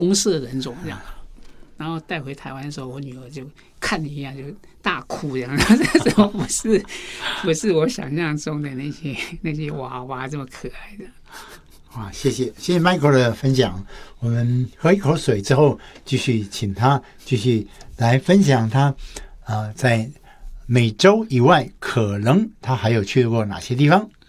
红色人种这样。然后带回台湾的时候，我女儿就看你一样就大哭这样，这种不是我想象中的那些娃娃这么可爱的。 哇，谢谢 Michael 的分享。我们喝一口水之后，继续请他继续来分享他在美洲以外，可能他还有去过哪些地方。